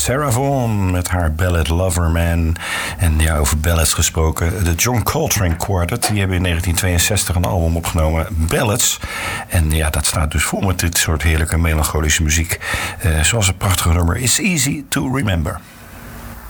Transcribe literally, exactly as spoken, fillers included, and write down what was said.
Sarah Vaughan met haar ballad Loverman. En ja, over ballads gesproken. De John Coltrane Quartet. Die hebben in negentien tweeënzestig een album opgenomen. Ballads. En ja, dat staat dus vol met dit soort heerlijke melancholische muziek. Uh, zoals het prachtige nummer It's Easy to Remember.